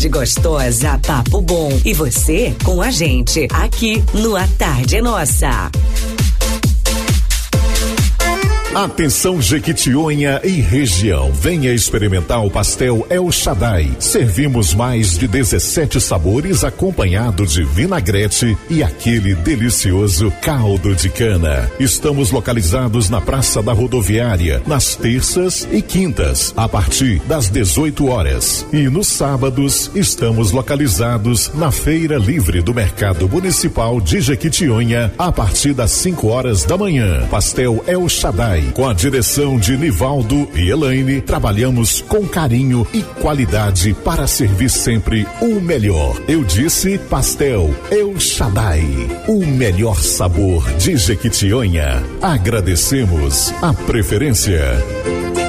tarde gostosa, papo bom. E você com a gente aqui no A Tarde é Nossa. Atenção Jequitinhonha e região, venha experimentar o pastel El Shaddai. Servimos mais de 17 sabores acompanhado de vinagrete e aquele delicioso caldo de cana. Estamos localizados na Praça da Rodoviária, nas terças e quintas, a partir das 18 horas. E nos sábados estamos localizados na Feira Livre do Mercado Municipal de Jequitinhonha, a partir das 5 horas da manhã. Pastel El Shaddai, com a direção de Nivaldo e Elaine, trabalhamos com carinho e qualidade para servir sempre o melhor. Eu disse Pastel El Shaddai, o melhor sabor de Jequitinhonha. Agradecemos a preferência.